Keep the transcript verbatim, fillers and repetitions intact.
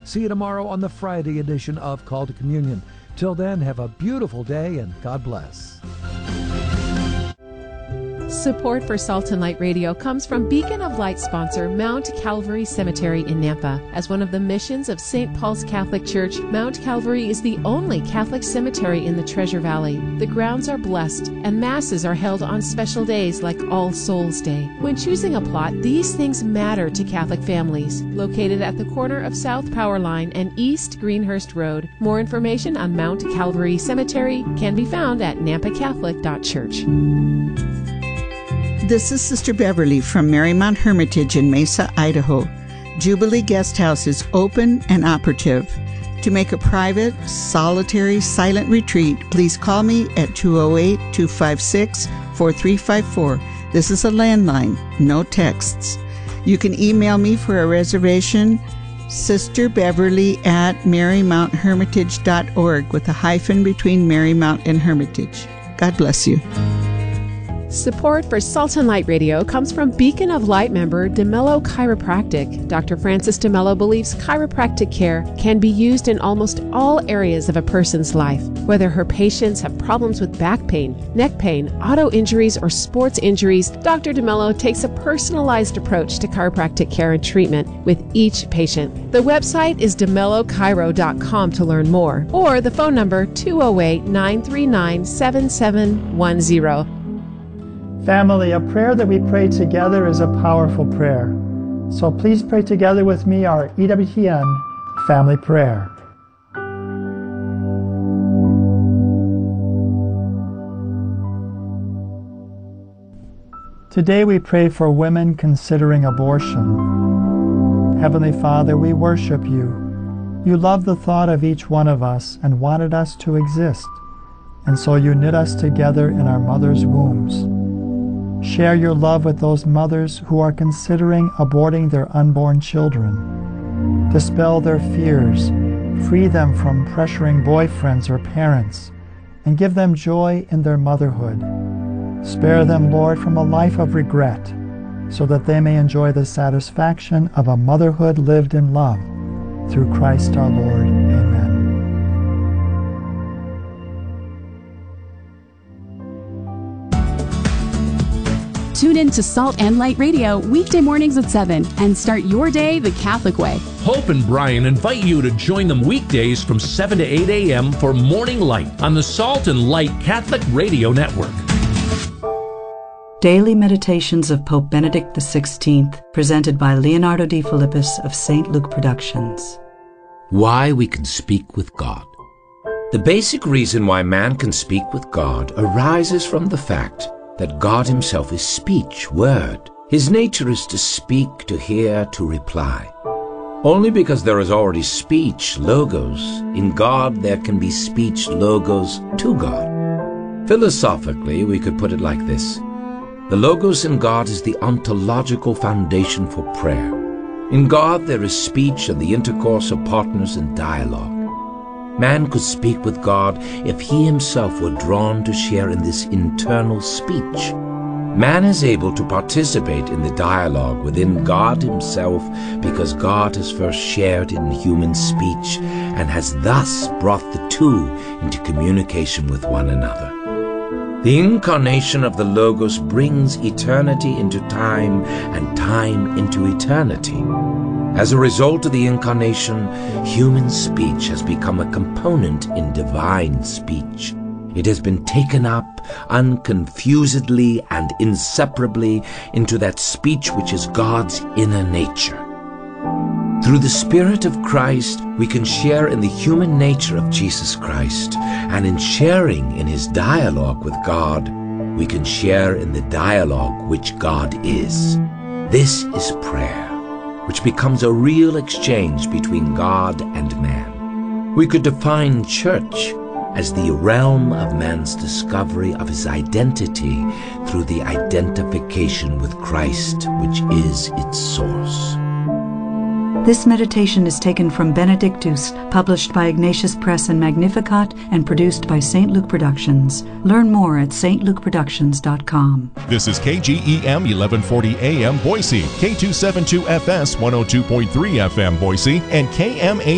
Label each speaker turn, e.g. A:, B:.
A: See you tomorrow on the Friday edition of Call to Communion. Till then, have a beautiful day and God bless.
B: Support for Salt and Light Radio comes from Beacon of Light sponsor Mount Calvary Cemetery in Nampa. As one of the missions of Saint Paul's Catholic Church, Mount Calvary is the only Catholic cemetery in the Treasure Valley. The grounds are blessed, and masses are held on special days like All Souls Day. When choosing a plot, these things matter to Catholic families. Located at the corner of South Power Line and East Greenhurst Road, more information on Mount Calvary Cemetery can be found at nampa catholic dot church.
C: This is Sister Beverly from Marymount Hermitage in Mesa, Idaho. Jubilee Guest House is open and operative. To make a private, solitary, silent retreat, please call me at two oh eight, two five six, four three five four. This is a landline, no texts. You can email me for a reservation, Sister Beverly at marymount hermitage dot org with a hyphen between Marymount and Hermitage. God bless you.
B: Support for Salt and Light Radio comes from Beacon of Light member DeMello Chiropractic. Doctor Francis DeMello believes chiropractic care can be used in almost all areas of a person's life. Whether her patients have problems with back pain, neck pain, auto injuries, or sports injuries, Doctor DeMello takes a personalized approach to chiropractic care and treatment with each patient. The website is demello chiro dot com to learn more, or the phone number two oh eight, nine three nine, seven seven one zero.
D: Family, a prayer that we pray together is a powerful prayer. So please pray together with me our E W T N family prayer. Today we pray for women considering abortion. Heavenly Father, we worship you. You love the thought of each one of us and wanted us to exist. And so you knit us together in our mother's wombs. Share your love with those mothers who are considering aborting their unborn children. Dispel their fears, free them from pressuring boyfriends or parents, and give them joy in their motherhood. Spare them, Lord, from a life of regret, so that they may enjoy the satisfaction of a motherhood lived in love. Through Christ our Lord. Amen.
E: Tune in to Salt and Light Radio weekday mornings at seven and start your day the Catholic way.
F: Hope and Brian invite you to join them weekdays from seven to eight a.m. for Morning Light on the Salt and Light Catholic Radio Network.
G: Daily Meditations of Pope Benedict the sixteenth, presented by Leonardo de Philippis of Saint Luke Productions.
H: Why we can speak with God. The basic reason why man can speak with God arises from the fact that God himself is speech, word. His nature is to speak, to hear, to reply. Only because there is already speech, logos, in God there can be speech, logos, to God. Philosophically, we could put it like this. The logos in God is the ontological foundation for prayer. In God there is speech and the intercourse of partners in dialogue. Man could speak with God if he himself were drawn to share in this internal speech. Man is able to participate in the dialogue within God himself because God has first shared in human speech and has thus brought the two into communication with one another. The incarnation of the Logos brings eternity into time and time into eternity. As a result of the incarnation, human speech has become a component in divine speech. It has been taken up unconfusedly and inseparably into that speech which is God's inner nature. Through the Spirit of Christ, we can share in the human nature of Jesus Christ, and in sharing in his dialogue with God, we can share in the dialogue which God is. This is prayer, which becomes a real exchange between God and man. We could define church as the realm of man's discovery of his identity through the identification with Christ, which is its source.
G: This meditation is taken from Benedictus, published by Ignatius Press and Magnificat, and produced by Saint Luke Productions. Learn more at saint luke productions dot com.
I: This is K G E M eleven forty A M Boise, K two seventy-two F S one oh two point three F M Boise, and K M A